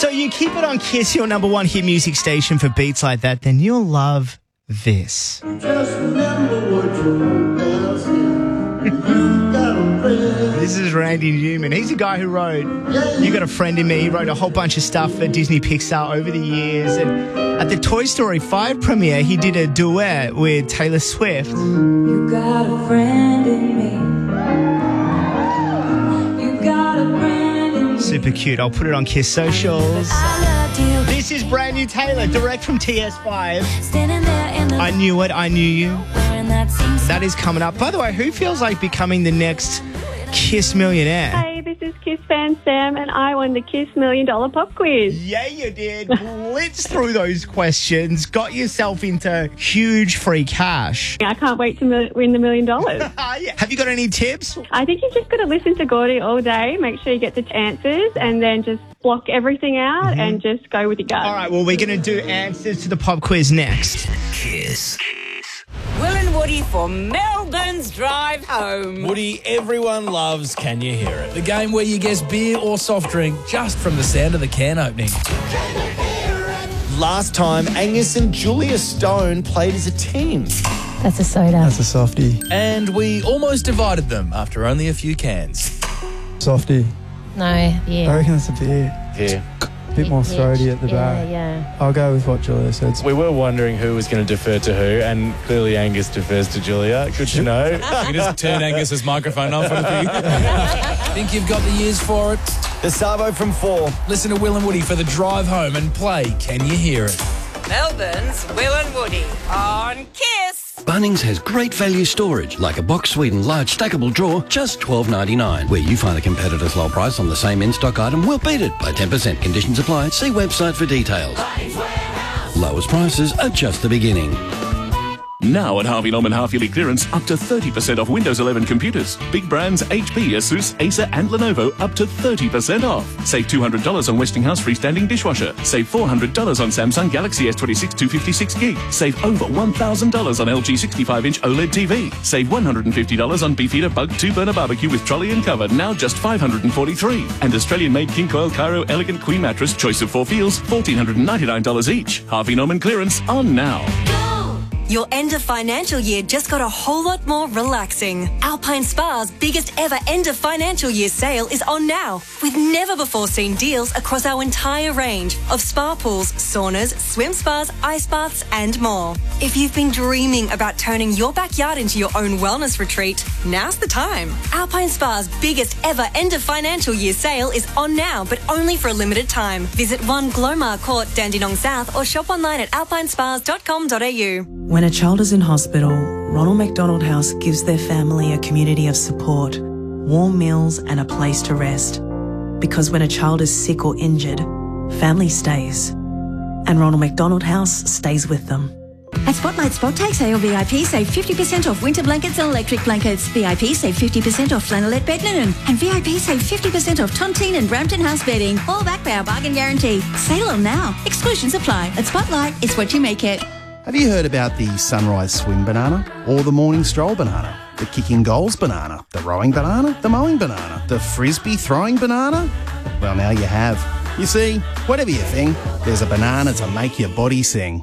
So you keep it on Kiss, your number one hit music station for beats like that, then you'll love this. Just remember what your pals said. You got a friend. This is Randy Newman. He's the guy who wrote You Got a Friend in Me. He wrote a whole bunch of stuff for Disney Pixar over the years. And at the Toy Story 5 premiere, he did a duet with Taylor Swift. You got a friend in me. You got a friend in me. Super cute. I'll put it on Kiss Socials. I loved you. This is brand new Taylor, direct from TS5. Standing there in the I Knew It, I Knew You. wearing that same That is coming up. By the way, who feels like becoming the next Kiss millionaire? Hey, this is Kiss fan Sam, and I won the Kiss $1 Million Pop Quiz. Yeah, you did. Blitz through those questions. Got yourself into huge free cash. I can't wait to win the $1 million. Yeah. Have you got any tips? I think you've just got to listen to Gordy all day, make sure you get the answers, and then just block everything out and just go with your gut. All right, well, we're going to do answers to the pop quiz next. Kiss. Will and Woody for Melbourne's drive home. Woody, everyone loves Can You Hear It? The game where you guess beer or soft drink just from the sound of the can opening. Last time, Angus and Julia Stone played as a team. That's a soda. That's a softie. And we almost divided them after only a few cans. Softie. No, I yeah. reckon it's a beer. Here. A bit more throaty at the back. Yeah. I'll go with what Julia said. We were wondering who was going to defer to who, and clearly Angus defers to Julia. Good to know. You can just turn Angus's microphone on for the few. Think you've got the years for it? The Savo from 4. Listen to Will and Woody for the drive home and play Can You Hear It? Melbourne's Will and Woody on Kiss. Bunnings has great value storage, like a Box Sweden large stackable drawer, just $12.99. Where you find a competitor's low price on the same in-stock item, we'll beat it by 10%. Conditions apply. See website for details. Lowest prices are just the beginning. Now at Harvey Norman half-yearly clearance, up to 30% off Windows 11 computers. Big brands HP, Asus, Acer and Lenovo up to 30% off. Save $200 on Westinghouse freestanding dishwasher. Save $400 on Samsung Galaxy S26 256 gig. Save over $1,000 on LG 65-inch OLED TV. Save $150 on Beefeater Bug 2-burner barbecue with trolley and cover, now just $543. And Australian-made King Coil Cairo Elegant Queen Mattress, choice of 4 feels, $1,499 each. Harvey Norman clearance on now. Your end of financial year just got a whole lot more relaxing. Alpine Spa's biggest ever end of financial year sale is on now, with never before seen deals across our entire range of spa pools, saunas, swim spas, ice baths and more. If you've been dreaming about turning your backyard into your own wellness retreat, now's the time. Alpine Spa's biggest ever end of financial year sale is on now, but only for a limited time. Visit 1 Glomar Court, Dandenong South, or shop online at alpinespas.com.au. When a child is in hospital, Ronald McDonald House gives their family a community of support, warm meals and a place to rest. Because when a child is sick or injured, family stays. And Ronald McDonald House stays with them. At Spotlight Spot-Take sale, VIP save 50% off winter blankets and electric blankets. VIP save 50% off flannelette bed linen. And VIP save 50% off Tontine and Brampton House bedding. All backed by our bargain guarantee. Sale on now. Exclusions apply. At Spotlight, it's what you make it. Have you heard about the sunrise swim banana? Or the morning stroll banana? The kicking goals banana? The rowing banana? The mowing banana? The frisbee throwing banana? Well, now you have. You see, whatever you think, there's a banana to make your body sing.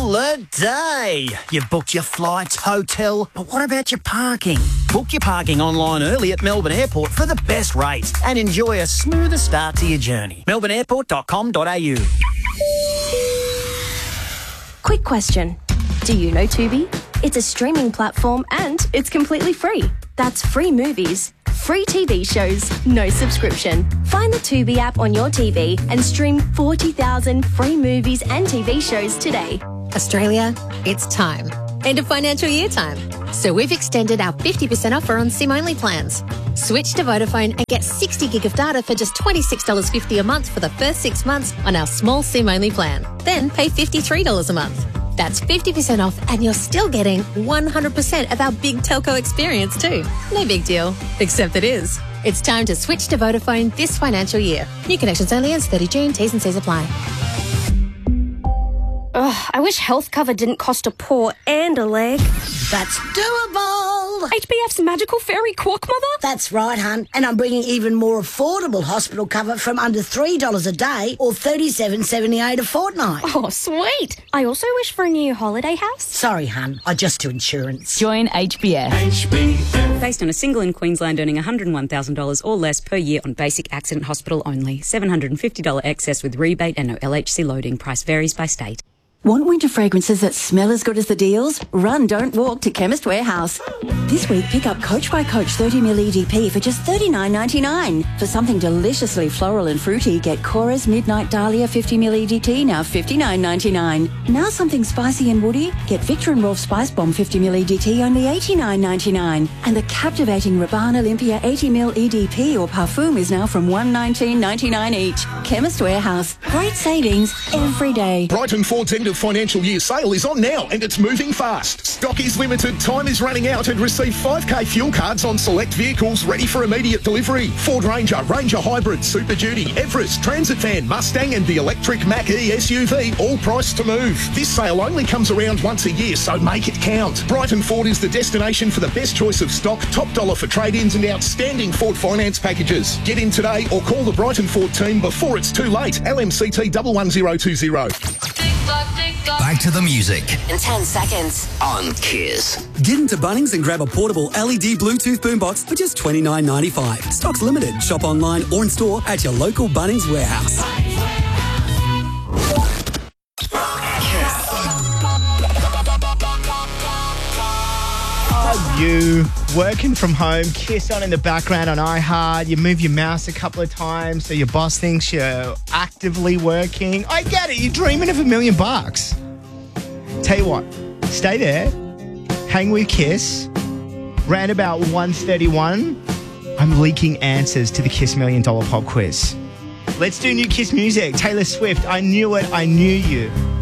Holiday! You've booked your flights, hotel, but what about your parking? Book your parking online early at Melbourne Airport for the best rates and enjoy a smoother start to your journey. melbourneairport.com.au. Quick question. Do you know Tubi? It's a streaming platform and it's completely free. That's free movies, free TV shows, no subscription. Find the Tubi app on your TV and stream 40,000 free movies and TV shows today. Australia, it's time. End of financial year time. So we've extended our 50% offer on SIM-only plans. Switch to Vodafone and get 60 gig of data for just $26.50 a month for the first 6 months on our small SIM-only plan. Then pay $53 a month. That's 50% off and you're still getting 100% of our big telco experience too. No big deal, except it is. It's time to switch to Vodafone this financial year. New connections only ends 30 June. T's and C's apply. Ugh, I wish health cover didn't cost a paw and a leg. That's doable. world. HBF's magical fairy quack mother? That's right, hun. And I'm bringing even more affordable hospital cover from under $3 a day or $37.78 a fortnight. Oh, sweet. I also wish for a new holiday house. Sorry, hun. I just do insurance. Join HBF. Based on a single in Queensland earning $101,000 or less per year on basic accident hospital only. $750 excess with rebate and no LHC loading. Price varies by state. Want winter fragrances that smell as good as the deals? Run, don't walk to Chemist Warehouse. This week, pick up Coach by Coach 30ml EDP for just $39.99. For something deliciously floral and fruity, get Cora's Midnight Dahlia 50ml EDT, now $59.99. Now something spicy and woody, get Victor and Rolf Spice Bomb 50ml EDT, only $89.99. And the captivating Rabanne Olympia 80ml EDP or Parfum is now from $119.99 each. Chemist Warehouse. Great savings every day. Brighton Ford's end of financial year sale is on now and it's moving fast. Stock is limited, time is running out, and receive 5k fuel cards on select vehicles ready for immediate delivery. Ford Ranger, Ranger Hybrid, Super Duty, Everest, Transit Van, Mustang and the electric Mach-E SUV, all priced to move. This sale only comes around once a year, so make it count. Brighton Ford is the destination for the best choice of stock, top dollar for trade-ins and outstanding Ford finance packages. Get in today or call the Brighton Ford team before it's too late. LMCT 11020. Back to the music. In 10 seconds. On Kiss. Get into Bunnings and grab a portable LED Bluetooth boombox for just $29.95. Stock's limited. Shop online or in store at your local Bunnings warehouse. You working from home, Kiss on in the background on iHeart. You move your mouse a couple of times so your boss thinks you're actively working. I get it. You're dreaming of $1 million. Tell you what, stay there, hang with Kiss. Round about 1:31, I'm leaking answers to the Kiss $1 Million Pop Quiz. Let's do new Kiss music. Taylor Swift, I Knew It, I Knew You.